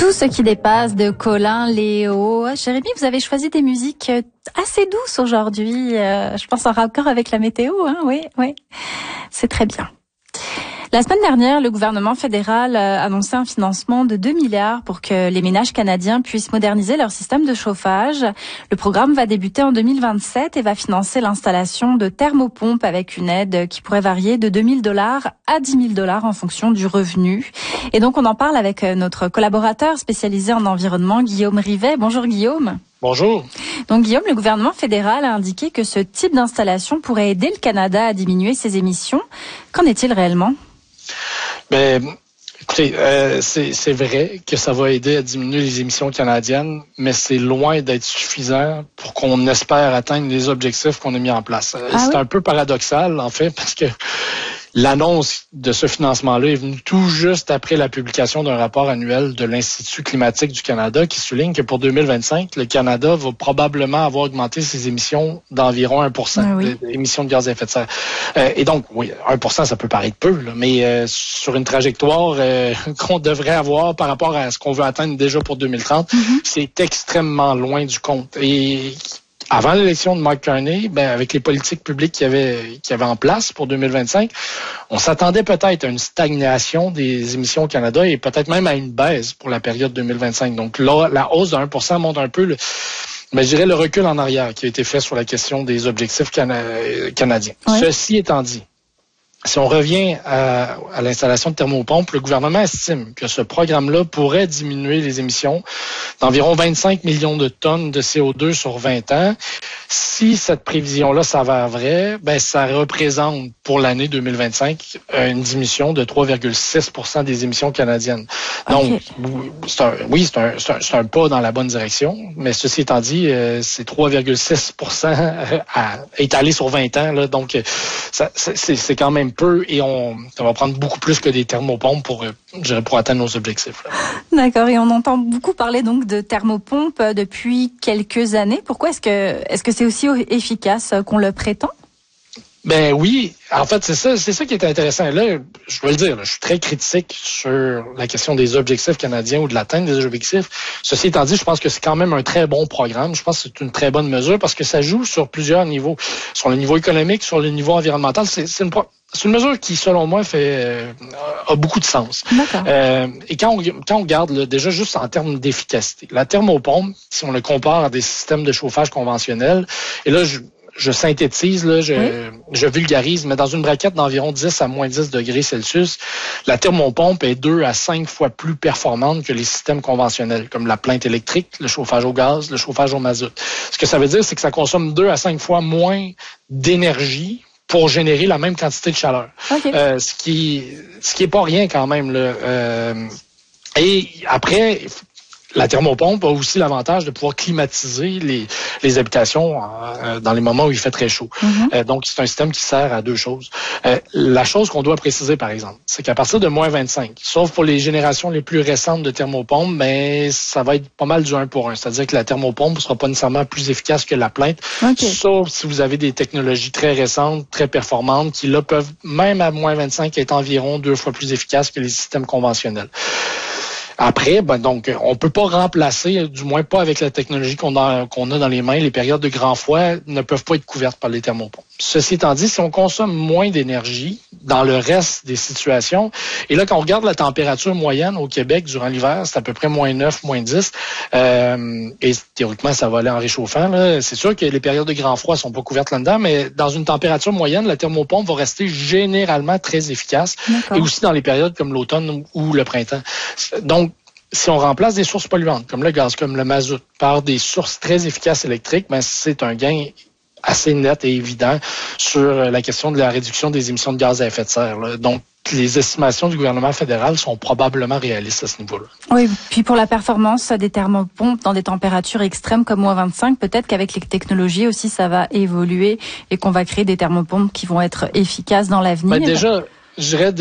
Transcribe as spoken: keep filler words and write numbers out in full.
Tout ce qui dépasse de Colin, Léo. Jérémy, vous avez choisi des musiques assez douces aujourd'hui. Euh, je pense en raccord avec la météo, hein. Oui, oui. C'est très bien. La semaine dernière, le gouvernement fédéral a annoncé un financement de deux milliards pour que les ménages canadiens puissent moderniser leur système de chauffage. Le programme va débuter en deux mille vingt-sept et va financer l'installation de thermopompes avec une aide qui pourrait varier de deux mille dollars à dix mille dollars en fonction du revenu. Et donc, on en parle avec notre collaborateur spécialisé en environnement, Guillaume Rivet. Bonjour Guillaume. Bonjour. Donc Guillaume, le gouvernement fédéral a indiqué que ce type d'installation pourrait aider le Canada à diminuer ses émissions. Qu'en est-il réellement? Ben, écoutez, euh, c'est, c'est vrai que ça va aider à diminuer les émissions canadiennes, mais c'est loin d'être suffisant pour qu'on espère atteindre les objectifs qu'on a mis en place. Ah c'est oui? un peu paradoxal, en fait, parce que l'annonce de ce financement-là est venue tout juste après la publication d'un rapport annuel de l'Institut climatique du Canada qui souligne que pour deux mille vingt-cinq, le Canada va probablement avoir augmenté ses émissions d'environ un pour cent ah oui. d'émissions de gaz à effet de serre. Euh, et donc, oui, un pour cent, ça peut paraître peu, là, mais euh, sur une trajectoire euh, qu'on devrait avoir par rapport à ce qu'on veut atteindre déjà pour deux mille trente, mm-hmm. c'est extrêmement loin du compte. Et avant l'élection de Mark Carney, ben, avec les politiques publiques qu'il y avait, qu'il y avait en place pour deux mille vingt-cinq, on s'attendait peut-être à une stagnation des émissions au Canada et peut-être même à une baisse pour la période deux mille vingt-cinq. Donc là, la hausse de un pour cent montre un peu le, ben, je dirais le recul en arrière qui a été fait sur la question des objectifs cana- canadiens. Oui. Ceci étant dit, si on revient à, à l'installation de thermopompes, le gouvernement estime que ce programme-là pourrait diminuer les émissions d'environ vingt-cinq millions de tonnes de C O deux sur vingt ans. Si cette prévision-là s'avère vraie, ben ça représente pour l'année deux mille vingt-cinq une diminution de trois virgule six pour cent des émissions canadiennes. Donc, okay. c'est un, oui, c'est un, c'est, un, c'est un pas dans la bonne direction, mais ceci étant dit, euh, c'est trois virgule six pour cent à, étalé sur vingt ans. Là, donc, ça, c'est, c'est quand même peu et on, ça va prendre beaucoup plus que des thermopompes pour, je dirais, pour atteindre nos objectifs. Là. D'accord. Et on entend beaucoup parler donc de thermopompes depuis quelques années. Pourquoi est-ce que, est-ce que c'est aussi efficace qu'on le prétend? Ben oui, en fait, c'est ça, c'est ça qui est intéressant. Là, je veux le dire, là, je suis très critique sur la question des objectifs canadiens ou de l'atteinte des objectifs. Ceci étant dit, je pense que c'est quand même un très bon programme. Je pense que c'est une très bonne mesure parce que ça joue sur plusieurs niveaux. Sur le niveau économique, sur le niveau environnemental, c'est, c'est, une, c'est une mesure qui, selon moi, fait euh, a beaucoup de sens. Euh, et quand on, quand on regarde, là, déjà juste en termes d'efficacité, la thermopompe, si on le compare à des systèmes de chauffage conventionnels, et là, je Je synthétise, là, je, oui. je vulgarise, mais dans une braquette d'environ dix à moins dix degrés Celsius, la thermopompe est deux à cinq fois plus performante que les systèmes conventionnels, comme la plainte électrique, le chauffage au gaz, le chauffage au mazout. Ce que ça veut dire, c'est que ça consomme deux à cinq fois moins d'énergie pour générer la même quantité de chaleur. Okay. Euh, ce qui, ce qui est pas rien quand même, là. Euh, et après, la thermopompe a aussi l'avantage de pouvoir climatiser les, les habitations euh, dans les moments où il fait très chaud. Mm-hmm. Euh, donc, c'est un système qui sert à deux choses. Euh, la chose qu'on doit préciser, par exemple, c'est qu'à partir de moins vingt-cinq, sauf pour les générations les plus récentes de thermopompes, ben, ça va être pas mal du un pour un. C'est-à-dire que la thermopompe ne sera pas nécessairement plus efficace que la plainte, okay. sauf si vous avez des technologies très récentes, très performantes, qui là peuvent, même à moins vingt-cinq, être environ deux fois plus efficaces que les systèmes conventionnels. Après, ben donc, on peut pas remplacer, du moins pas avec la technologie qu'on a, qu'on a dans les mains, les périodes de grand froid ne peuvent pas être couvertes par les thermopompes. Ceci étant dit, si on consomme moins d'énergie dans le reste des situations, et là, quand on regarde la température moyenne au Québec durant l'hiver, c'est à peu près moins neuf, moins dix, euh, et théoriquement, ça va aller en réchauffant, là. C'est sûr que les périodes de grand froid sont pas couvertes là-dedans, mais dans une température moyenne, la thermopompe va rester généralement très efficace, D'accord. et aussi dans les périodes comme l'automne ou le printemps. Donc, si on remplace des sources polluantes, comme le gaz, comme le mazout, par des sources très efficaces électriques, ben c'est un gain assez net et évident sur la question de la réduction des émissions de gaz à effet de serre. Là. Donc, les estimations du gouvernement fédéral sont probablement réalistes à ce niveau-là. Oui, puis pour la performance des thermopompes dans des températures extrêmes comme moins vingt-cinq, peut-être qu'avec les technologies aussi, ça va évoluer et qu'on va créer des thermopompes qui vont être efficaces dans l'avenir. Ben déjà, je dirais